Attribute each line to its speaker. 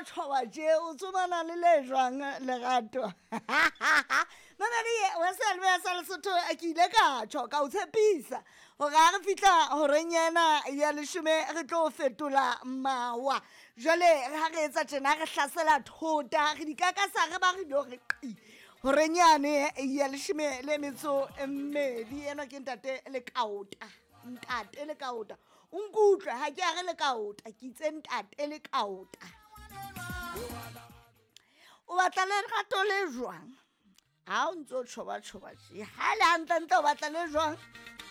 Speaker 1: thoba je o tsomana le jwang Lerato mamadi wa selbe sa Lesotho a ke ile ka tjho ka o tshepisa hore a re fihla horenyana ya 10 re tlo fetola mawa jwale ha re etsa tjena re hlasela thota re dikakasa re ba re do re qi horenyane ya 12 ena ke ntate le kaota o nkutlwa ha ke a re le kaota ke itse ntate le kaota o batla le Lerato le jwang ha o ntso tshoba je ha le hantle o batla le jwang